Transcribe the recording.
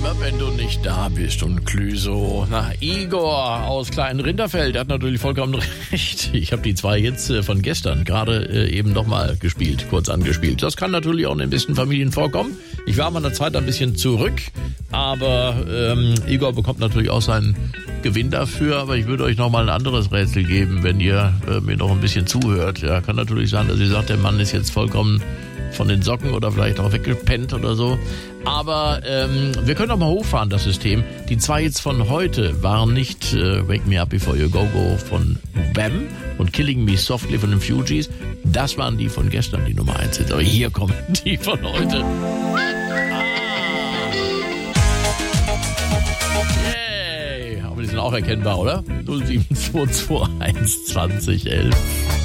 wenn du nicht da bist und Clüso. Na, Igor aus Klein Rinderfeld hat natürlich vollkommen recht. Ich habe die 2 Hits von gestern gerade eben nochmal gespielt, kurz angespielt. Das kann natürlich auch in den besten Familien vorkommen. Ich war mal eine Zeit ein bisschen zurück, aber Igor bekommt natürlich auch seinen Gewinn dafür. Aber ich würde euch nochmal ein anderes Rätsel geben, wenn ihr mir noch ein bisschen zuhört. Ja, kann natürlich sein, dass ihr sagt, der Mann ist jetzt vollkommen von den Socken oder vielleicht auch weggepennt oder so. Aber wir können auch mal hochfahren, das System. Die 2 Hits von heute waren nicht Wake Me Up Before You Go Go von Bam und Killing Me Softly von den Fugees. Das waren die von gestern, die Nummer 1 Hits. Aber hier kommen die von heute. Yay! Aber die sind auch erkennbar, oder? 07221 2011.